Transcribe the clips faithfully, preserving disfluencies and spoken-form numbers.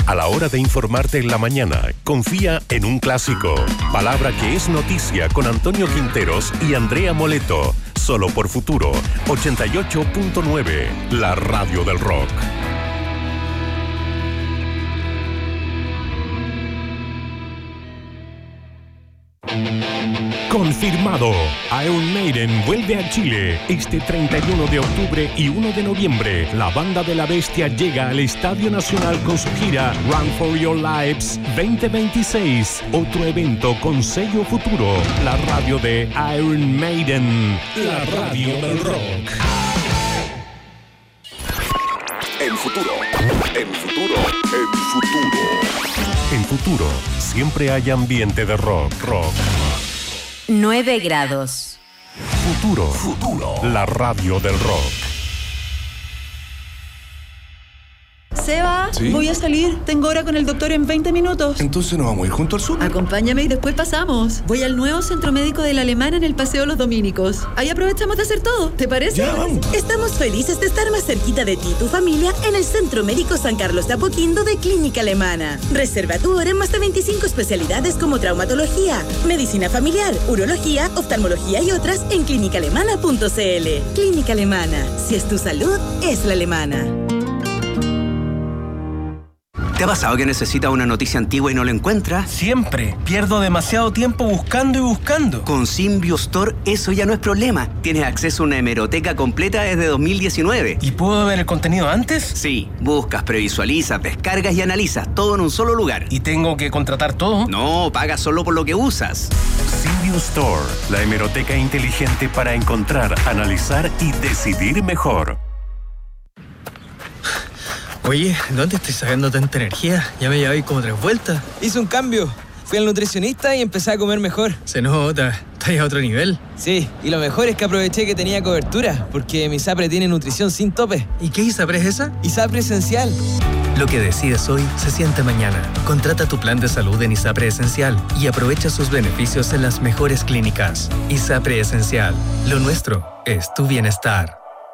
A la hora de informarte en la mañana, confía en un clásico. Palabra que es noticia con Antonio Quinteros y Andrea Moleto. Solo por Futuro, ochenta y ocho punto nueve, la radio del rock. Confirmado. Iron Maiden vuelve a Chile este treinta y uno de octubre y uno de noviembre. La banda de la bestia llega al Estadio Nacional con su gira Run for Your Lives veinte veintiséis. Otro evento con sello Futuro. La radio de Iron Maiden. La radio del rock. En Futuro. En Futuro. En Futuro. En Futuro siempre hay ambiente de rock. Rock. nueve grados. Futuro. Futuro. La radio del rock. Seba, ¿Sí? Voy a salir. Tengo hora con el doctor en veinte minutos. Entonces nos vamos a ir junto al sur. Acompáñame y después pasamos. Voy al nuevo centro médico de la Alemana en el Paseo Los Dominicos. Ahí aprovechamos de hacer todo. ¿Te parece? Ya, vamos. Estamos felices de estar más cerquita de ti y tu familia en el Centro Médico San Carlos de Apoquindo de Clínica Alemana. Reserva tu hora en más de veinticinco especialidades como traumatología, medicina familiar, urología, oftalmología y otras en clínica alemana punto c l. Clínica Alemana. Si es tu salud, es la alemana. ¿Te ha pasado que necesitas una noticia antigua y no la encuentras? Siempre. Pierdo demasiado tiempo buscando y buscando. Con Symbio Store eso ya no es problema. Tienes acceso a una hemeroteca completa desde dos mil diecinueve. ¿Y puedo ver el contenido antes? Sí. Buscas, previsualizas, descargas y analizas todo en un solo lugar. ¿Y tengo que contratar todo? No, pagas solo por lo que usas. Symbio Store, la hemeroteca inteligente para encontrar, analizar y decidir mejor. Oye, ¿dónde estoy sacando tanta energía? Ya me llevé como tres vueltas. Hice un cambio. Fui al nutricionista y empecé a comer mejor. Se nota. ¿Estás a otro nivel? Sí, y lo mejor es que aproveché que tenía cobertura, porque mi ISAPRE tiene nutrición sin tope. ¿Y qué ISAPRE es esa? ISAPRE Esencial. Lo que decides hoy se siente mañana. Contrata tu plan de salud en ISAPRE Esencial y aprovecha sus beneficios en las mejores clínicas. ISAPRE Esencial. Lo nuestro es tu bienestar.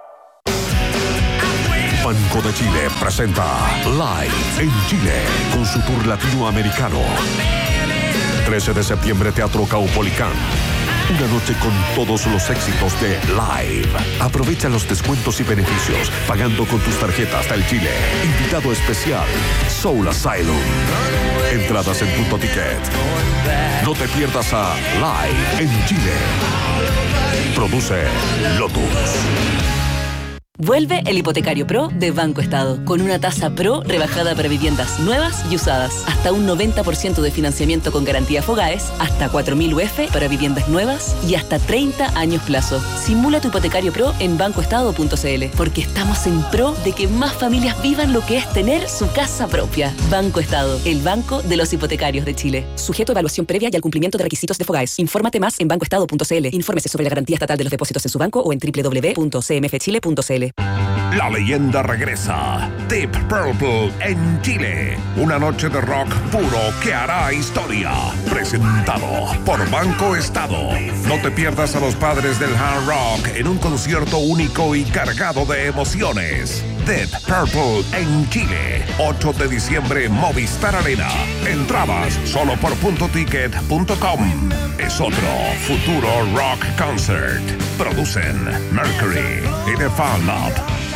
Banco de Chile presenta Live en Chile con su tour latinoamericano. trece de septiembre, Teatro Caupolicán. Una noche con todos los éxitos de Live. Aprovecha los descuentos y beneficios pagando con tus tarjetas del Chile. Invitado especial, Soul Asylum. Entradas en Punto Ticket. No te pierdas a Live en Chile. Produce Lotus. Vuelve el Hipotecario Pro de Banco Estado, con una tasa Pro rebajada para viviendas nuevas y usadas. Hasta un noventa por ciento de financiamiento con garantía Fogaes, hasta cuatro mil U F para viviendas nuevas y hasta treinta años plazo. Simula tu Hipotecario Pro en banco estado punto c l, porque estamos en pro de que más familias vivan lo que es tener su casa propia. Banco Estado, el banco de los hipotecarios de Chile. Sujeto a evaluación previa y al cumplimiento de requisitos de Fogaes. Infórmate más en banco estado punto c l. Infórmese sobre la garantía estatal de los depósitos en su banco o en doble u doble u doble u punto c m f chile punto c l. La leyenda regresa. Deep Purple en Chile. Una noche de rock puro que hará historia. Presentado por Banco Estado. No te pierdas a los padres del hard rock en un concierto único y cargado de emociones. Deep Purple en Chile. ocho de diciembre, Movistar Arena. Entradas solo por punto ticket punto com. Es otro Futuro Rock Concert. Producen Mercury y The Fan Lab.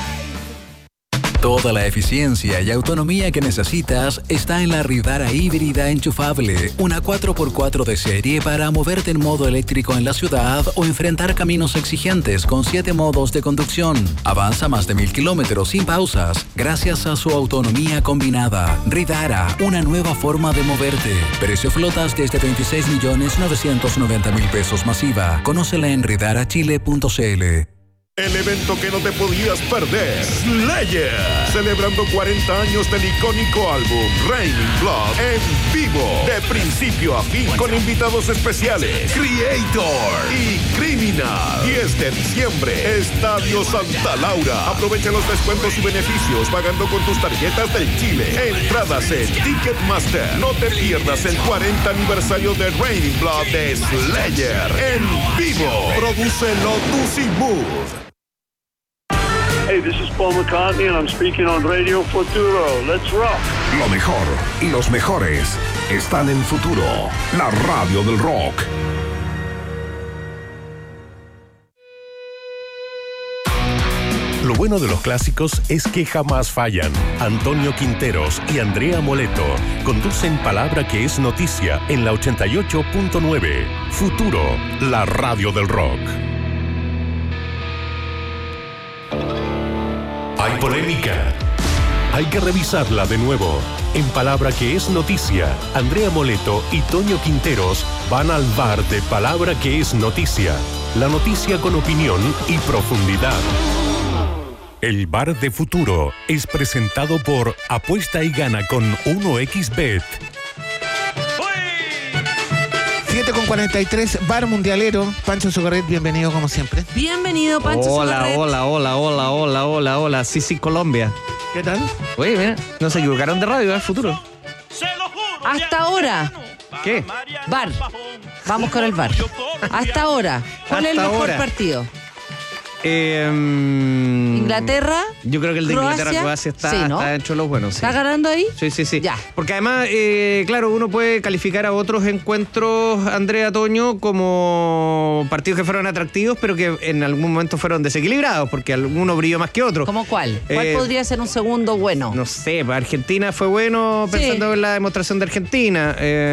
Toda la eficiencia y autonomía que necesitas está en la Ridara híbrida enchufable, una cuatro por cuatro de serie para moverte en modo eléctrico en la ciudad o enfrentar caminos exigentes con siete modos de conducción. Avanza más de mil kilómetros sin pausas gracias a su autonomía combinada. Ridara, una nueva forma de moverte. Precio flotas desde veintiséis millones novecientos noventa mil pesos masiva. Conócela en ridara chile punto c l. El evento que no te podías perder, Slayer, celebrando cuarenta años del icónico álbum Raining Blood en vivo, de principio a fin, con invitados especiales, Creator y Criminal. diez de diciembre, Estadio Santa Laura. Aprovecha los descuentos y beneficios pagando con tus tarjetas del Chile. Entradas en Ticketmaster. No te pierdas el cuarenta aniversario de Raining Blood de Slayer en vivo. Produce Lotus y Mood. Hey, this is Paul McCartney and I'm speaking on Radio Futuro. Let's rock. Lo mejor y los mejores están en Futuro, la radio del rock. Lo bueno de los clásicos es que jamás fallan. Antonio Quinteros y Andrea Moleto conducen Palabra que es noticia en la ochenta y ocho punto nueve. Futuro, la radio del rock. Hay polémica. Hay que revisarla de nuevo. En Palabra que es noticia, Andrea Moleto y Toño Quinteros van al bar de Palabra que es noticia. La noticia con opinión y profundidad. El Bar de Futuro es presentado por Apuesta y Gana con uno equis bet. siete con cuarenta y tres, Bar Mundialero. Pancho Socorret, bienvenido como siempre. Bienvenido, Pancho hola, Socorret. Hola, hola, hola, hola, hola, hola. Sí, sí, Colombia. ¿Qué tal? Oye, mira, no se equivocaron de radio, es Futuro. Hasta ahora. ¿Qué? Bar. Vamos con el bar. Hasta ahora. ¿Cuál Hasta es el mejor ahora. partido? Eh, um, Inglaterra. Yo creo que el de Croacia. Inglaterra Croacia está, Sí, ¿no? está dentro de los buenos. Sí. ¿Está ganando ahí? Sí, sí, sí. Ya. Porque además, eh, claro, uno puede calificar a otros encuentros, Andrea Toño, como partidos que fueron atractivos, pero que en algún momento fueron desequilibrados, porque alguno brilló más que otro. ¿Cómo cuál? ¿Cuál Eh, podría ser un segundo bueno? No sé, Argentina fue bueno pensando Sí. en la demostración de Argentina.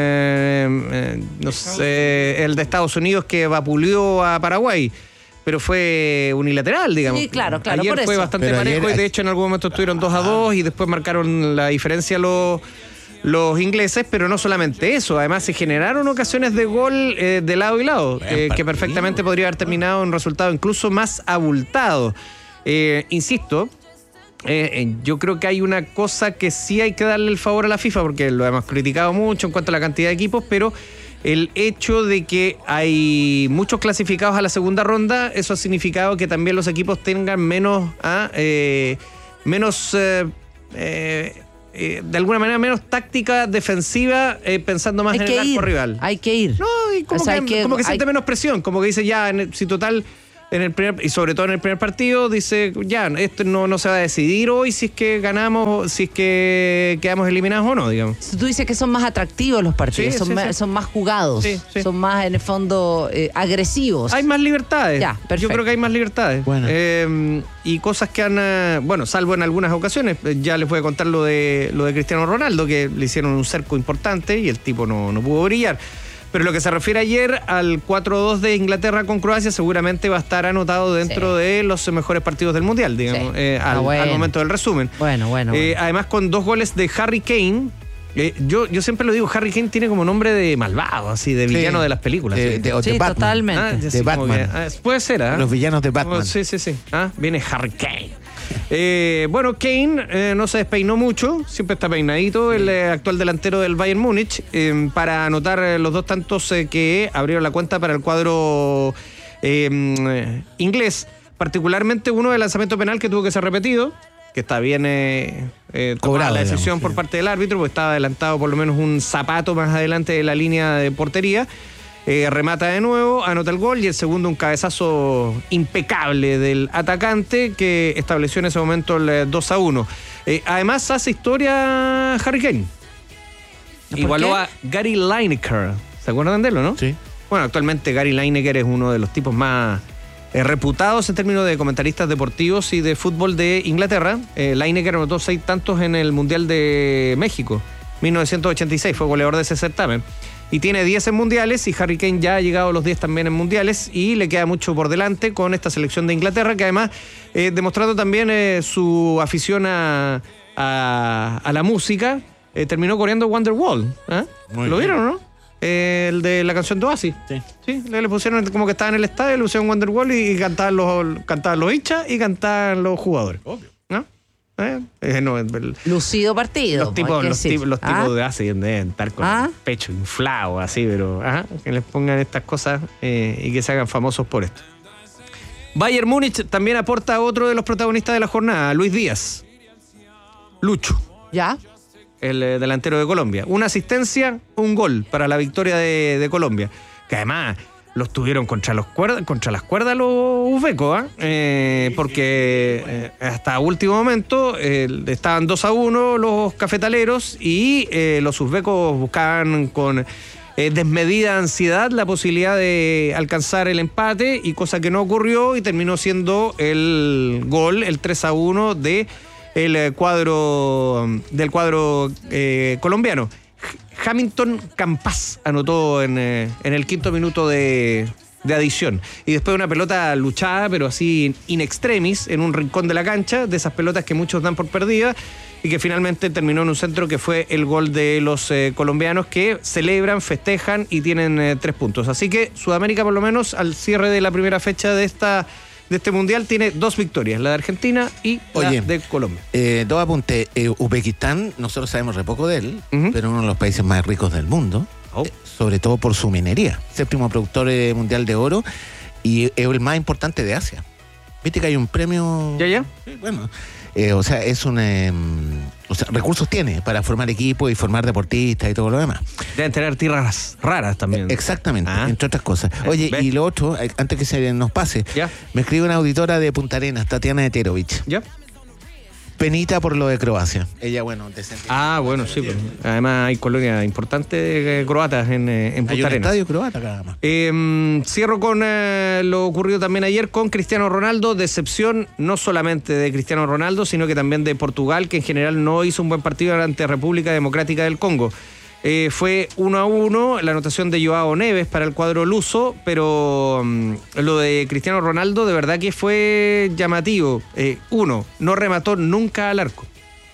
Eh, eh, no sé, el de Estados Unidos que vapuleó a Paraguay. Pero fue unilateral, digamos. Sí, claro, claro, Ayer por fue eso. bastante Pero parejo ayer- y de hecho en algún momento estuvieron dos a dos y después marcaron la diferencia los, los ingleses, pero no solamente eso, además se generaron ocasiones de gol eh, de lado y lado, eh, que perfectamente podría haber terminado en un resultado incluso más abultado. Eh, insisto, eh, eh, yo creo que hay una cosa que sí hay que darle el favor a la FIFA, porque lo hemos criticado mucho en cuanto a la cantidad de equipos, pero el hecho de que hay muchos clasificados a la segunda ronda, eso ha significado que también los equipos tengan menos, ah, eh, menos eh, eh, eh, de alguna manera, menos táctica defensiva, eh, pensando más Hay en que el arco ir, rival. Hay que ir. No, y como, O sea, que, hay que- como que hay- siente menos presión, como que dice ya, en el- si total... En el primer, y sobre todo en el primer partido, dice, ya, esto no, no se va a decidir hoy si es que ganamos, si es que quedamos eliminados o no, digamos. Tú dices que son más atractivos los partidos, Sí, son, sí, más, sí. son más jugados, Sí, sí. son más en el fondo eh, agresivos. Hay más libertades. Ya, perfecto. Yo creo que hay más libertades. Bueno. Eh, y cosas que han, eh, bueno, salvo en algunas ocasiones, eh, ya les voy a contar lo de lo de Cristiano Ronaldo, que le hicieron un cerco importante y el tipo no, no pudo brillar. Pero lo que se refiere ayer al cuatro dos de Inglaterra con Croacia seguramente va a estar anotado dentro Sí. de los mejores partidos del Mundial, digamos, Sí. eh, al, Ah, bueno. al momento del resumen. Bueno, bueno. Eh, bueno. además con dos goles de Harry Kane. Eh, yo, yo siempre lo digo, Harry Kane tiene como nombre de malvado, así, de villano Sí. de las películas. De- sí. de- o de Sí, Batman. totalmente. Ah, de así como Batman. que, ah, puede ser, ¿ah? Los villanos de Batman. Oh, sí, sí, sí. Ah, viene Harry Kane. Eh, bueno, Kane eh, no se despeinó mucho, siempre está peinadito, el eh, actual delantero del Bayern Múnich, eh, para anotar eh, los dos tantos eh, que abrieron la cuenta para el cuadro eh, inglés, particularmente uno de lanzamiento penal que tuvo que ser repetido, que está bien eh, eh, tomada Cobrado, la decisión digamos, por sí. parte del árbitro, porque estaba adelantado por lo menos un zapato más adelante de la línea de portería. Eh, remata de nuevo, anota el gol y el segundo un cabezazo impecable del atacante que estableció en ese momento el eh, dos a uno. Eh, además hace historia Harry Kane. ¿Por Igualó qué? a Gary Lineker. ¿Se acuerdan de él, no? Sí. Bueno, actualmente Gary Lineker es uno de los tipos más eh, reputados en términos de comentaristas deportivos y de fútbol de Inglaterra. Eh, Lineker anotó seis tantos en el Mundial de México, mil novecientos ochenta y seis, fue goleador de ese certamen. Y tiene diez en mundiales y Harry Kane ya ha llegado a los diez también en mundiales y le queda mucho por delante con esta selección de Inglaterra que además, eh, demostrando también eh, su afición a, a, a la música, eh, terminó coreando Wonderwall. ¿eh? Muy ¿Lo bien. vieron o no? Eh, el de la canción de Oasis. Sí. Sí, le, le pusieron como que estaba en el estadio, le pusieron Wonderwall y, y cantaban, los, cantaban los hinchas y cantaban los jugadores. Obvio. ¿No? Eh, eh, no, el- Lucido partido. los tipos, hay que los decir. tipos, los ¿Ah? tipos de Oasis deben estar con ¿Ah? el pecho inflado, así, pero ajá, que les pongan estas cosas eh, y que se hagan famosos por esto. Bayern Múnich también aporta a otro de los protagonistas de la jornada, Luis Díaz. Lucho, ¿Ya? el eh, delantero de Colombia. Una asistencia, un gol para la victoria de, de Colombia. Que además, los tuvieron contra, los cuerda, contra las cuerdas los uzbecos, ¿eh? Eh, porque eh, hasta último momento eh, estaban dos a uno los cafetaleros y eh, los uzbecos buscaban con eh, desmedida ansiedad la posibilidad de alcanzar el empate, y cosa que no ocurrió, y terminó siendo el gol, el tres a uno de el cuadro, del cuadro eh, colombiano. Hamilton Campas anotó en, eh, en el quinto minuto de, de adición. Y después una pelota luchada, pero así in extremis, en un rincón de la cancha, de esas pelotas que muchos dan por perdidas, y que finalmente terminó en un centro que fue el gol de los eh, colombianos, que celebran, festejan y tienen eh, tres puntos. Así que Sudamérica, por lo menos, al cierre de la primera fecha de esta... de este mundial, tiene dos victorias, la de Argentina y Oye, la de Colombia. Eh, dos apuntes. Eh, Uzbekistán, nosotros sabemos re poco de él, uh-huh. pero uno de los países más ricos del mundo, oh. eh, sobre todo por su minería. Séptimo productor eh, mundial de oro y es el más importante de Asia. Viste que hay un premio... ¿Ya, ya? Sí, bueno, eh, o sea, es un... Eh, o sea, recursos tiene para formar equipos y formar deportistas y todo lo demás. Deben tener tierras raras también. Exactamente, ah. entre otras cosas. Oye, ¿ves? Y lo otro, antes que se nos pase, ¿ya? Me escribe una auditora de Punta Arenas, Tatiana Eterovich. ¿Ya? Penita por lo de Croacia. Ella, bueno, decente. Ah, bueno, sí. Pues. Además hay colonias importantes de croatas en, en Punta hay un Arenas. Estadio croata cada más. Eh, cierro con eh, lo ocurrido también ayer con Cristiano Ronaldo. Decepción no solamente de Cristiano Ronaldo, sino que también de Portugal, que en general no hizo un buen partido ante República Democrática del Congo. Eh, fue uno a uno la anotación de Joao Neves para el cuadro luso, pero um, lo de Cristiano Ronaldo de verdad que fue llamativo. Eh, uno, no remató nunca al arco.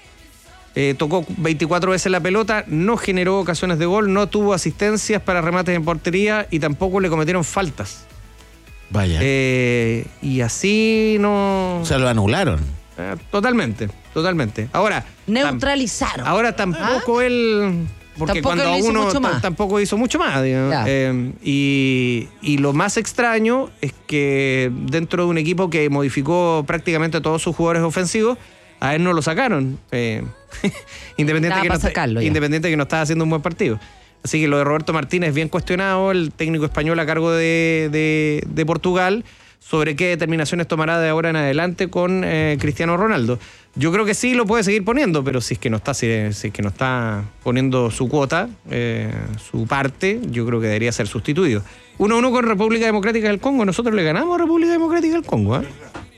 Eh, tocó veinticuatro veces la pelota, no generó ocasiones de gol, no tuvo asistencias para remates en portería y tampoco le cometieron faltas. Vaya. Eh, y así no... O sea, lo anularon. Eh, totalmente, totalmente. Ahora... Neutralizaron. Tam- ahora tampoco ¿Ah? él... Porque tampoco cuando hizo uno mucho t- más. tampoco hizo mucho más, digamos. Eh, y, y lo más extraño es que dentro de un equipo que modificó prácticamente todos sus jugadores ofensivos, a él no lo sacaron. Eh, independiente, que no sacarlo, está, independiente que no estaba haciendo un buen partido. Así que lo de Roberto Martínez bien cuestionado, el técnico español a cargo de, de, de Portugal, sobre qué determinaciones tomará de ahora en adelante con eh, Cristiano Ronaldo. Yo creo que sí lo puede seguir poniendo, pero si es que no está, si, si es que no está poniendo su cuota, eh, su parte, yo creo que debería ser sustituido. uno a uno con República Democrática del Congo. Nosotros le ganamos a República Democrática del Congo, ¿eh?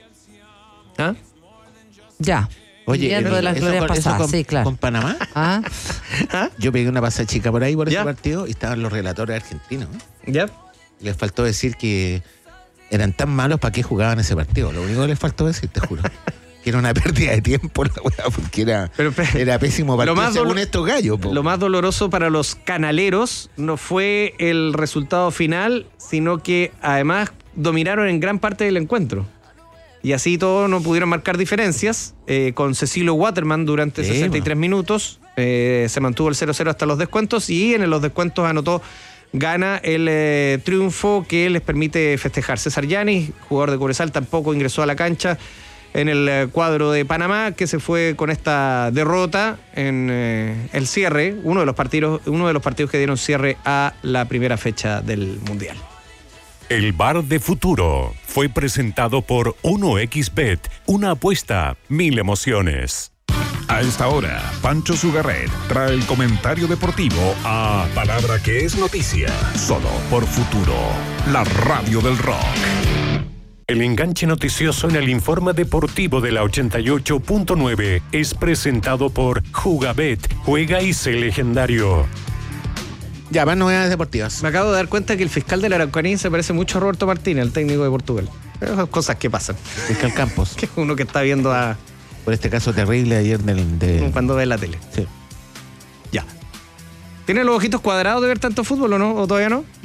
¿Ah? Ya. Oye, el, de las glorias pasadas, con, sí, claro. ¿Con Panamá? ¿Ah? ¿Ah? Yo pegué una pasada chica por ahí por ¿Ya? ese partido y estaban los relatores argentinos. ¿Ya? Les faltó decir que eran tan malos para qué jugaban ese partido. Lo único que les faltó decir, te juro. Que era una pérdida de tiempo la weá, porque era, pero, pero, era pésimo partido, lo más según dolo- estos gallos. Po. Lo más doloroso para los canaleros no fue el resultado final, sino que además dominaron en gran parte del encuentro. Y así todos no pudieron marcar diferencias. Eh, con Cecilio Waterman durante sí, sesenta y tres man. minutos. Eh, se mantuvo el cero cero hasta los descuentos y en los descuentos anotó gana el eh, triunfo que les permite festejar. César Yanis, jugador de Cobresal, tampoco ingresó a la cancha en el eh, cuadro de Panamá, que se fue con esta derrota en eh, el cierre, uno de los partidos, uno de los partidos que dieron cierre a la primera fecha del Mundial. El Bar de Futuro fue presentado por uno equis bet, una apuesta, mil emociones. A esta hora, Pancho Sugarret trae el comentario deportivo a Palabra que es noticia, solo por Futuro, la radio del rock. El enganche noticioso en el informe deportivo de la ochenta y ocho punto nueve es presentado por Jugabet, juega y sé legendario. Ya, más novedades deportivas. Me acabo de dar cuenta que el fiscal de la Araucanía se parece mucho a Roberto Martínez, el técnico de Portugal. Esas cosas que pasan. Fiscal Campos. Que uno que está viendo a... Por este caso terrible ayer del... De... Cuando ve la tele. Sí. Ya. ¿Tiene los ojitos cuadrados de ver tanto fútbol o no? ¿O todavía no?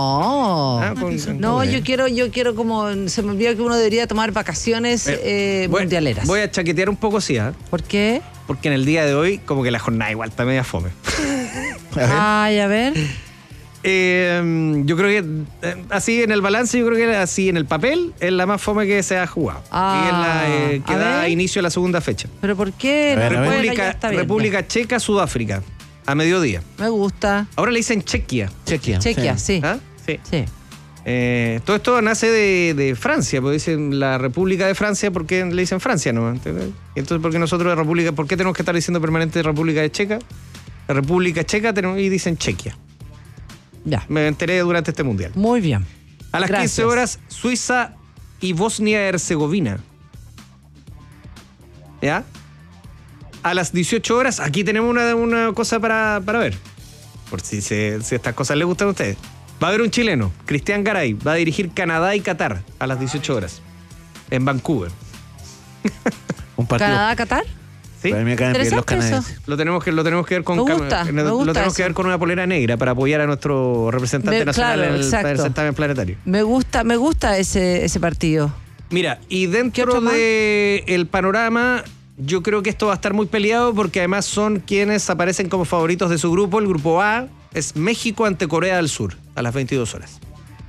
No. Ah, con, no, yo quiero, yo quiero como... Se me olvidó que uno debería tomar vacaciones eh, voy, mundialeras. Voy a chaquetear un poco, sí. ¿eh? ¿Por qué? Porque en el día de hoy, como que la jornada igual está media fome. A ver. Ay, a ver. Eh, yo creo que eh, así en el balance, yo creo que así en el papel es la más fome que se ha jugado. Ah, y es la eh, que da ver. inicio a la segunda fecha. ¿Pero por qué? A ver, no República, República Checa, Sudáfrica, a mediodía. Me gusta. Ahora le dicen Chequia. Chequia. Chequia, sí. ¿Ah? Sí. sí. Eh, todo esto nace de, de Francia, porque dicen la República de Francia, ¿por qué le dicen Francia? ¿No? Entonces, ¿por qué nosotros de República, por qué tenemos que estar diciendo permanente República de Checa? La República Checa tenemos, y dicen Chequia. Ya. Me enteré durante este mundial. Muy bien. A las Gracias. quince horas, Suiza y Bosnia-Herzegovina. ¿Ya? A las dieciocho horas, aquí tenemos una, una cosa para, para ver. Por si, se, si estas cosas les gustan a ustedes. Va a haber un chileno, Cristian Garay, va a dirigir Canadá y Qatar a las dieciocho horas. En Vancouver. Un partido. ¿Canadá-Qatar? ¿Sí? A mí me caen bien los Interesante eso. canadienses. Lo tenemos que, lo tenemos que ver con Me cam- gusta, lo, me lo gusta tenemos que eso. ver con una polera negra para apoyar a nuestro representante Me- nacional claro, en el, exacto. en el certamen planetario. Me gusta, me gusta ese, ese partido. Mira, y ¿Qué dentro otro más? del panorama, yo creo que esto va a estar muy peleado porque además son quienes aparecen como favoritos de su grupo. El grupo A es México ante Corea del Sur a las veintidós horas.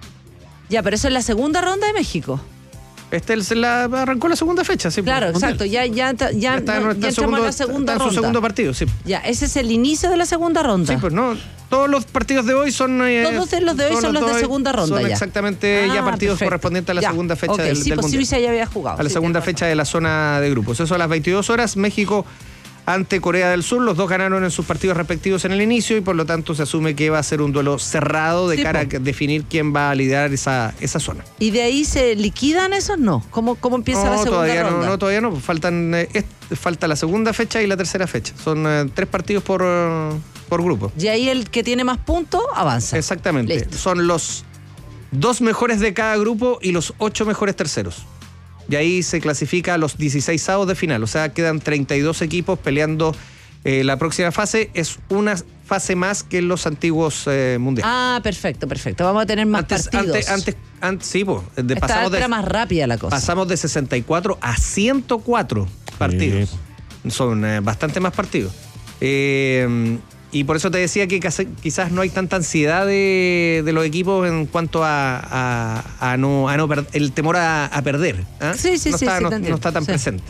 Ya, pero eso es la segunda ronda de México. Este es la, arrancó la segunda fecha, sí. Claro, mundial. exacto. Ya, ya, ya, ya, está, no, está ya en entramos segundo, a la segunda está en ronda. su segundo partido, sí. Ya, ese es el inicio de la segunda ronda. Sí, pues no, todos los partidos de hoy son... eh, Todos de los de hoy todos son los de hoy segunda ronda Son ya. exactamente ya Ah, partidos perfecto. correspondientes a la Ya, segunda fecha ok, del, sí, del pues mundial. Suiza ya había jugado. A la sí, segunda tenés fecha de la zona de grupos. Eso a las veintidós horas, México ante Corea del Sur. Los dos ganaron en sus partidos respectivos en el inicio y por lo tanto se asume que va a ser un duelo cerrado de Sí, cara po. a definir quién va a liderar esa, esa zona. razón. ¿Y de ahí se liquidan esos? No. ¿Cómo, cómo empieza la No, segunda todavía ronda? no, no, todavía no. Faltan, eh, es- falta la segunda fecha y la tercera fecha. Son eh, tres partidos por, eh, por grupo. Y ahí el que tiene más puntos avanza. Exactamente. Listo. Son los dos mejores de cada grupo y los ocho mejores terceros. Y ahí se clasifica a los dieciseisavos de final. O sea, quedan treinta y dos equipos peleando eh, la próxima fase. Es una fase más que en los antiguos eh, mundiales. Ah, perfecto, perfecto. Vamos a tener más antes, partidos. antes, antes, antes, sí, po, de, Esta pasamos, vez era de, más rápida la cosa. pasamos de sesenta y cuatro a ciento cuatro partidos. Son eh, bastante más partidos. Eh, y por eso te decía que casi- quizás no hay tanta ansiedad de, de los equipos en cuanto a, a, a no, a no per- el temor a, a perder. ¿ah? Sí, sí, no sí, está, sí, no, te no entiendo. está tan Sí. presente.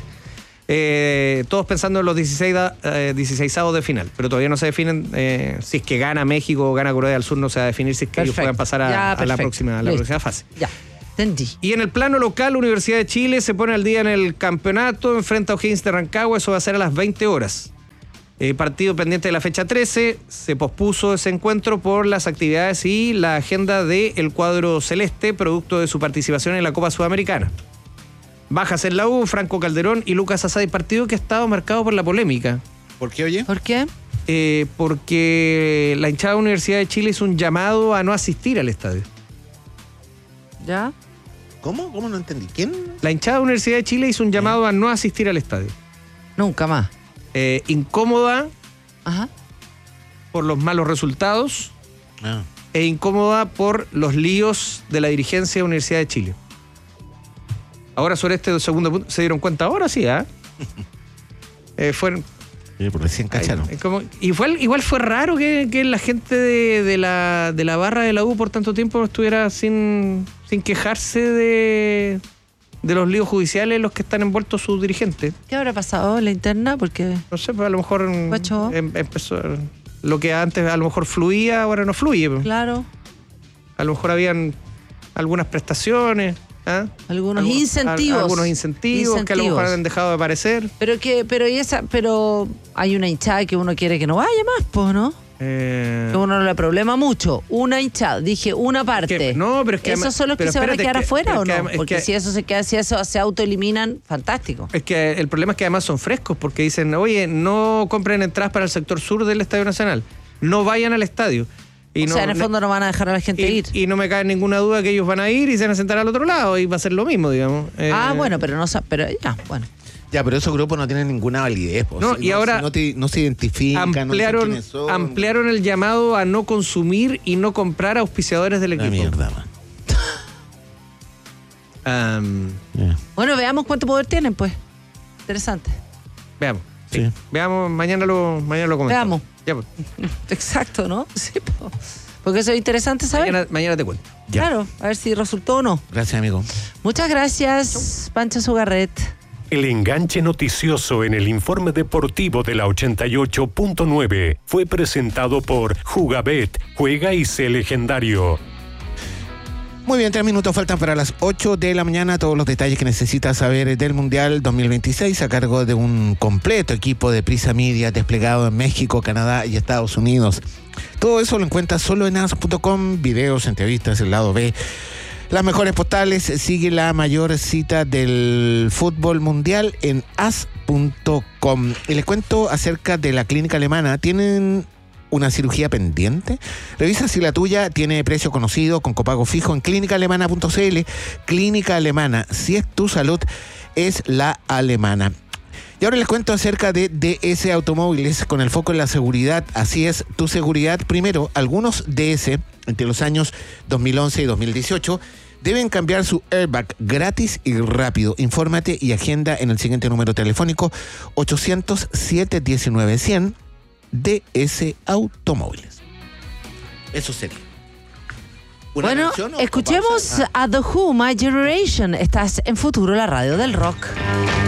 Eh, todos pensando en los dieciséis, eh, dieciseisavos de final, pero todavía no se definen eh, si es que gana México o gana Corea del Sur, no se va a definir si es que ellos Perfecto. puedan pasar a, Ya, a la, perfecto. próxima, a la Listo. próxima fase. Ya, entendí. Y en el plano local, Universidad de Chile se pone al día en el campeonato, enfrenta a O'Higgins de Rancagua, eso va a ser a las veinte horas. Eh, partido pendiente de la fecha trece, se pospuso ese encuentro por las actividades y la agenda del cuadro celeste, producto de su participación en la Copa Sudamericana. Bajas en la U, Franco Calderón y Lucas Asadi, partido que ha estado marcado por la polémica. ¿Por qué, oye? ¿Por qué? Eh, porque la hinchada de la Universidad de Chile hizo un llamado a no asistir al estadio. ¿Ya? ¿Cómo? ¿Cómo no entendí? ¿Quién? La hinchada de la Universidad de Chile hizo un llamado a no asistir al estadio. Nunca más. Eh, incómoda Ajá. por los malos resultados Ah. e incómoda por los líos de la dirigencia de la Universidad de Chile. Ahora sobre este segundo punto, ¿se dieron cuenta ahora? Sí, ¿ah? eh, fueron, Sí, pues recién cacharon. ay, como, igual, igual fue raro que, que la gente de, de la, de la barra de la U por tanto tiempo estuviera sin, sin quejarse de, de los líos judiciales en los que están envueltos sus dirigentes. ¿Qué habrá pasado en la interna? Porque No sé, pues a lo mejor mm, Pacho. em- empezó lo que antes a lo mejor fluía, ahora no fluye. pues. claro, A lo mejor habían algunas prestaciones, ¿ah? algunos Algu- incentivos. al- algunos incentivos, que a lo mejor Incentivos. han dejado de aparecer. Pero que, pero y esa, pero hay una hinchada que uno quiere que no vaya más, pues, ¿no? Eh, Que uno no le problema mucho. Una hinchada, dije una parte. que- no, pero es que ¿Esos además- son los que pero se van a espérate, quedar es que- afuera pero o es que no? además- es Porque que- si eso se queda, si eso se autoeliminan, fantástico. Es que el problema es que además son frescos porque dicen, oye, no compren entradas para el sector sur del Estadio Nacional, no vayan al estadio. Y o no, sea, en el fondo no van a dejar a la gente y, ir. y no me cae ninguna duda que ellos van a ir y se van a sentar al otro lado y va a ser lo mismo, digamos. Eh, ah, bueno, pero no sa- pero ya, bueno. Ya, pero esos grupos no tienen ninguna validez. po. No, Si y ahora si no, te- no se identifican, ampliaron, no dicen quiénes son. ampliaron el llamado a no consumir y no comprar auspiciadores del La equipo. mierda, man. Am, Ya. Bueno, veamos cuánto poder tienen, pues. Interesante. veamos. Sí. Veamos, mañana lo, mañana lo comentamos. Veamos. Ya, pues. Exacto, ¿no? Sí, po. Porque eso es interesante saber. Mañana, mañana te cuento. Ya. Claro, a ver si resultó o no. Gracias, amigo. Muchas gracias, Pancha Sugarret. El enganche noticioso en el informe deportivo de la ochenta y ocho punto nueve fue presentado por Jugabet, juega y sé legendario. Muy bien, tres minutos faltan para las ocho de la mañana. Todos los detalles que necesitas saber del Mundial dos mil veintiséis a cargo de un completo equipo de Prisa Media desplegado en México, Canadá y Estados Unidos. Todo eso lo encuentras solo en as punto com, videos, entrevistas, el lado B, las mejores postales. Sigue la mayor cita del fútbol mundial en as punto com. Y les cuento acerca de la clínica alemana. Tienen una cirugía pendiente. Revisa si la tuya tiene precio conocido con copago fijo en clínica alemana punto c l. Clínica Alemana, si es tu salud, es la alemana. Y ahora les cuento acerca de D S Automóviles con el foco en la seguridad. Así es, tu seguridad primero. Algunos D S entre los años dos mil once y dos mil dieciocho deben cambiar su airbag gratis y rápido. Infórmate y agenda en el siguiente número telefónico: ochocientos siete diecinueve cien. D S Automóviles. Eso sería. Bueno, escuchemos ah. a The Who, My Generation. Estás en Futuro, la radio del rock.